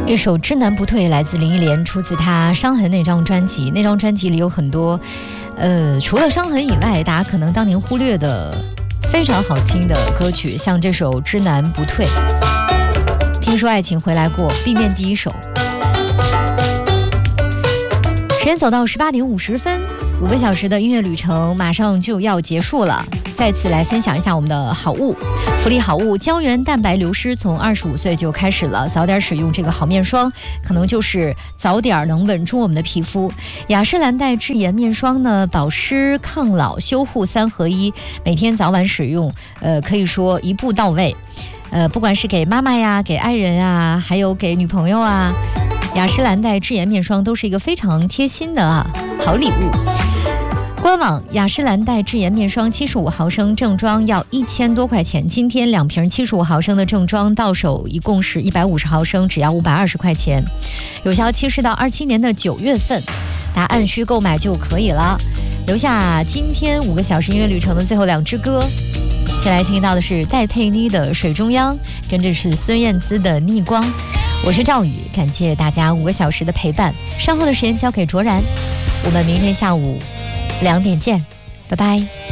一首《知难不退》来自林忆莲，出自她《伤痕》那张专辑。那张专辑里有很多，除了《伤痕》以外，大家可能当年忽略的非常好听的歌曲，像这首《知难不退》。听说爱情回来过 ，B 面第一首。时间走到18点50分，5个小时的音乐旅程马上就要结束了。再次来分享一下我们的好物，福利好物，胶原蛋白流失从25岁就开始了，早点使用这个好面霜，可能就是早点能稳住我们的皮肤。雅诗兰黛智颜面霜呢，保湿、抗老、修护3合1，每天早晚使用，可以说一步到位。不管是给妈妈呀、给爱人啊，还有给女朋友啊，雅诗兰黛智颜面霜都是一个非常贴心的好礼物。官网雅诗兰黛智颜面霜75毫升正装要1000多块钱，今天2瓶75毫升的正装到手一共是150毫升，只要520块钱，有效期是到27年的9月份，大家按需购买就可以了。留下今天5个小时音乐旅程的最后2支歌，先来听到的是戴佩妮的《水中央》，跟着是孙燕姿的《逆光》。我是赵宇，感谢大家5个小时的陪伴，稍后的时间交给卓然，我们明天下午2点见，拜拜。